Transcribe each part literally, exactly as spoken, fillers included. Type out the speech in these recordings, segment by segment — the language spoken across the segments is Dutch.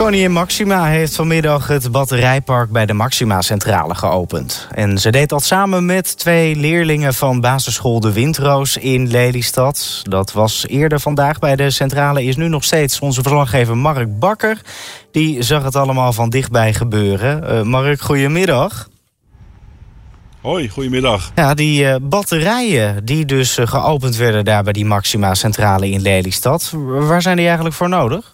Koningin Máxima heeft vanmiddag het batterijpark bij de Máxima-centrale geopend. En ze deed dat samen met twee leerlingen van basisschool De Windroos in Lelystad. Dat was eerder vandaag bij de centrale, is nu nog steeds onze verslaggever Mark Bakker. Die zag het allemaal van dichtbij gebeuren. Uh, Mark, goedemiddag. Hoi, goedemiddag. Ja, die uh, batterijen die dus uh, geopend werden daar bij die Máxima-centrale in Lelystad. Waar zijn die eigenlijk voor nodig?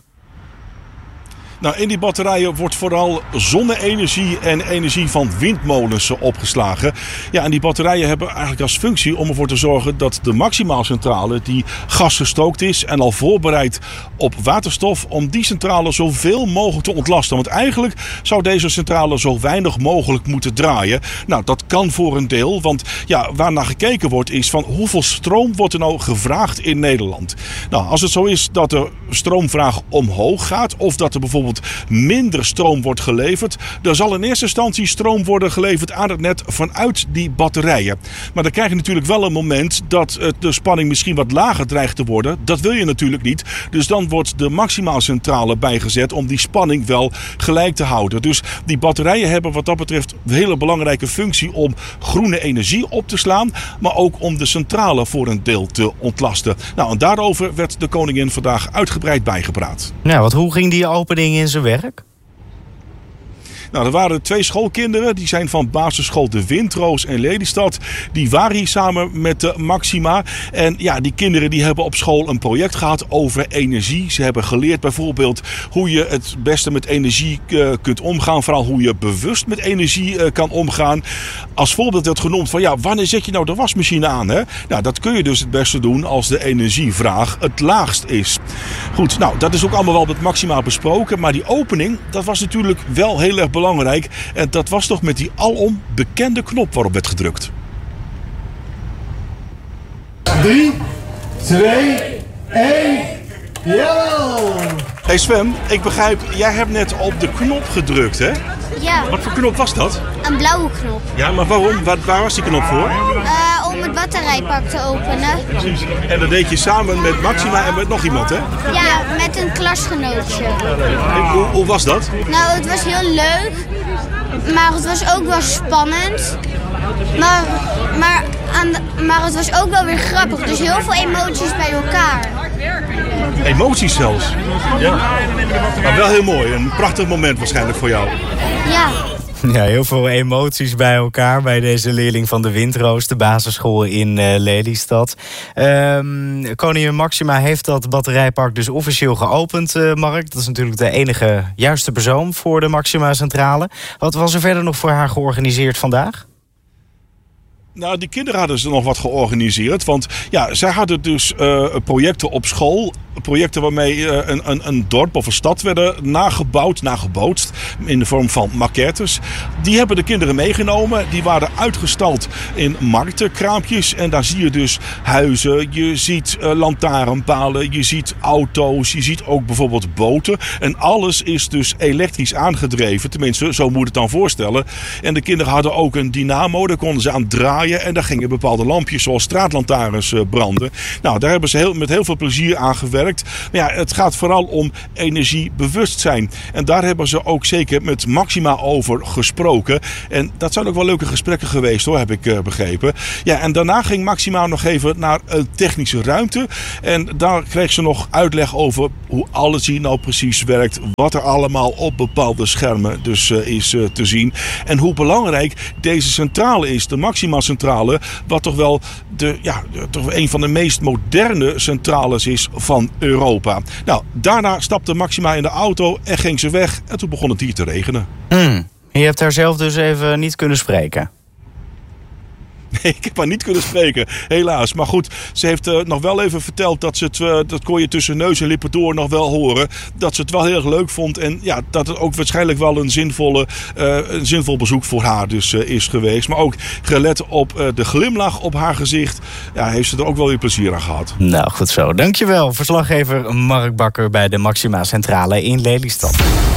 Nou, in die batterijen wordt vooral zonne-energie en energie van windmolens opgeslagen. Ja, en die batterijen hebben eigenlijk als functie om ervoor te zorgen dat de Máxima-centrale, die gasgestookt is en al voorbereid op waterstof, om die centrale zoveel mogelijk te ontlasten. Want eigenlijk zou deze centrale zo weinig mogelijk moeten draaien. Nou, dat kan voor een deel, want ja, waar naar gekeken wordt is van hoeveel stroom wordt er nou gevraagd in Nederland. Nou, als het zo is dat de stroomvraag omhoog gaat of dat er bijvoorbeeld minder stroom wordt geleverd, dan zal in eerste instantie stroom worden geleverd aan het net vanuit die batterijen. Maar dan krijg je natuurlijk wel een moment dat de spanning misschien wat lager dreigt te worden. Dat wil je natuurlijk niet. Dus dan wordt de Máxima-centrale bijgezet om die spanning wel gelijk te houden. Dus die batterijen hebben wat dat betreft een hele belangrijke functie om groene energie op te slaan, maar ook om de centrale voor een deel te ontlasten. Nou, en daarover werd de koningin vandaag uitgebreid bijgepraat. Nou, wat, hoe ging die opening in zijn werk? Nou, er waren twee schoolkinderen, die zijn van basisschool De Windroos in Lelystad. Die waren hier samen met de Máxima. En ja, die kinderen die hebben op school een project gehad over energie. Ze hebben geleerd bijvoorbeeld hoe je het beste met energie uh, kunt omgaan. Vooral hoe je bewust met energie uh, kan omgaan. Als voorbeeld werd genoemd van ja, wanneer zet je nou de wasmachine aan? Hè? Nou, dat kun je dus het beste doen als de energievraag het laagst is. Goed, nou, dat is ook allemaal wel met Máxima besproken. Maar die opening, dat was natuurlijk wel heel erg belangrijk. belangrijk. En dat was toch met die alom bekende knop waarop werd gedrukt. drie, twee, één, jawel! Hey Sven, ik begrijp, jij hebt net op de knop gedrukt, hè? Ja. Wat voor knop was dat? Een blauwe knop. Ja, maar waarom? Waar, waar was die knop voor? Uh, om het batterijpak te openen. Precies. En dat deed je samen met Máxima en met nog iemand, hè? Ja, met een klasgenootje. En hoe, hoe was dat? Nou, het was heel leuk, maar het was ook wel spannend. Maar, maar, aan de, maar het was ook wel weer grappig, dus heel veel emoties bij elkaar. Emoties zelfs? Ja. Maar wel heel mooi, een prachtig moment waarschijnlijk voor jou. Ja. Ja, heel veel emoties bij elkaar bij deze leerling van De Windroos, de basisschool in uh, Lelystad. Um, Koningin Máxima heeft dat batterijpark dus officieel geopend, uh, Mark. Dat is natuurlijk de enige juiste persoon voor de Máxima-centrale. Wat was er verder nog voor haar georganiseerd vandaag? Nou, die kinderen hadden ze nog wat georganiseerd. Want ja, zij hadden dus uh, projecten op school. Projecten waarmee uh, een, een, een dorp of een stad werden nagebouwd, nagebootst. In de vorm van maquettes. Die hebben de kinderen meegenomen. Die waren uitgestald in markten, kraampjes. En daar zie je dus huizen. Je ziet uh, lantaarnpalen. Je ziet auto's. Je ziet ook bijvoorbeeld boten. En alles is dus elektrisch aangedreven. Tenminste, zo moet je het dan voorstellen. En de kinderen hadden ook een dynamo. Daar konden ze aan draaien. En daar gingen bepaalde lampjes zoals straatlantaarns branden. Nou, daar hebben ze heel, met heel veel plezier aan gewerkt. Maar ja, het gaat vooral om energiebewustzijn. En daar hebben ze ook zeker met Máxima over gesproken. En dat zijn ook wel leuke gesprekken geweest, hoor, heb ik uh, begrepen. Ja, en daarna ging Máxima nog even naar een technische ruimte. En daar kreeg ze nog uitleg over hoe alles hier nou precies werkt. Wat er allemaal op bepaalde schermen dus uh, is uh, te zien. En hoe belangrijk deze centrale is, de Máxima-centrale, wat toch wel de, ja, toch een van de meest moderne centrales is van Europa. Nou, daarna stapte Máxima in de auto en ging ze weg. En toen begon het hier te regenen. Hmm. Je hebt haar zelf dus even niet kunnen spreken. Nee, ik heb haar niet kunnen spreken, helaas. Maar goed, ze heeft uh, nog wel even verteld dat ze het, uh, dat kon je tussen neus en lippen door nog wel horen, dat ze het wel heel erg leuk vond. En ja, dat het ook waarschijnlijk wel een, zinvolle, uh, een zinvol bezoek voor haar dus uh, is geweest. Maar ook gelet op uh, de glimlach op haar gezicht, ja, heeft ze er ook wel weer plezier aan gehad. Nou, goed zo. Dankjewel, verslaggever Mark Bakker bij de Máxima-centrale in Lelystad.